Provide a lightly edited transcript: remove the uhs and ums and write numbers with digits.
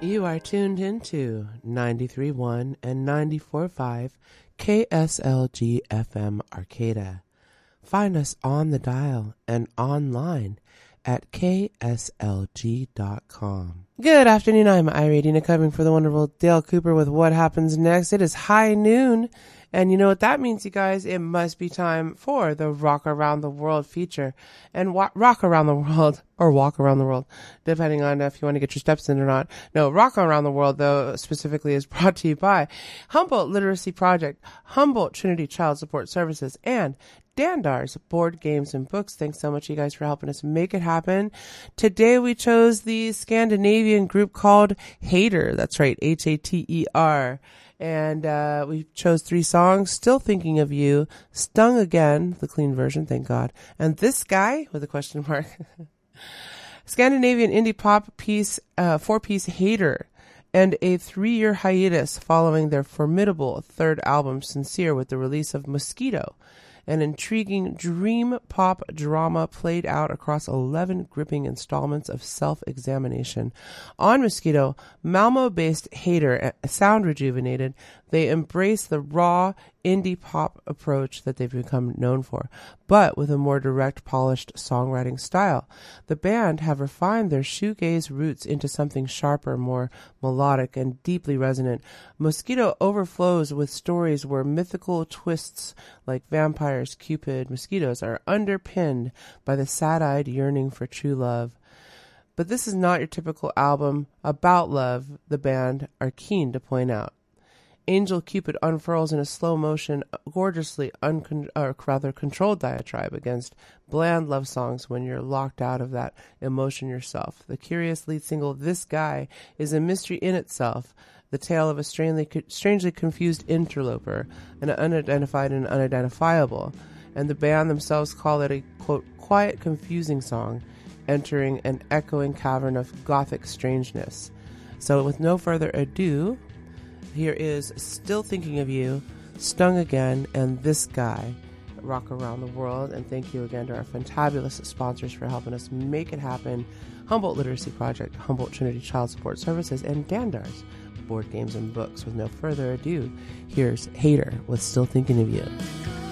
You are tuned into 93.1 and 94.5 KSLG FM Arcata. Find us on the dial and online at kslg.com. Good afternoon, I'm Iradina, covering for the wonderful Dale Cooper with What Happens Next. It is high noon, and you know what that means, you guys? It must be time for the Rock Around the World feature. And Rock Around the World, or Walk Around the World, depending on if you want to get your steps in or not. No, Rock Around the World, though, specifically is brought to you by Humboldt Literacy Project, Humboldt Trinity Child Support Services, and Dandar's Board Games and Books. Thanks so much, you guys, for helping us make it happen. Today we chose the Scandinavian group called Hater. That's right, Hater. And we chose 3 songs: Still Thinking of You, Stung Again, the clean version, thank God, and This Guy, with a question mark. Scandinavian indie pop piece, 4-piece Hater, and a 3-year hiatus following their formidable 3rd album, Sincere, with the release of Mosquito, an intriguing dream pop drama played out across 11 gripping installments of self-examination. On Mosquito, Malmo-based Hater, sound rejuvenated, they embrace the raw indie pop approach that they've become known for, but with a more direct, polished songwriting style. The band have refined their shoegaze roots into something sharper, more melodic, and deeply resonant. Mosquito overflows with stories where mythical twists like vampires, Cupid, mosquitoes are underpinned by the sad-eyed yearning for true love. But this is not your typical album about love, the band are keen to point out. Angel Cupid unfurls in a slow motion, gorgeously controlled diatribe against bland love songs when you're locked out of that emotion yourself. The curious lead single, This Guy, is a mystery in itself, the tale of a strangely confused interloper, an unidentified and unidentifiable, and the band themselves call it a, quote, quiet, confusing song, entering an echoing cavern of gothic strangeness. So with no further ado, here is Still Thinking of You, Stung Again, and This Guy, Rock Around the World. And thank you again to our fantabulous sponsors for helping us make it happen: Humboldt Literacy Project, Humboldt Trinity Child Support Services, and Dandar's Board Games and Books. With no further ado, here's Hater with Still Thinking of You.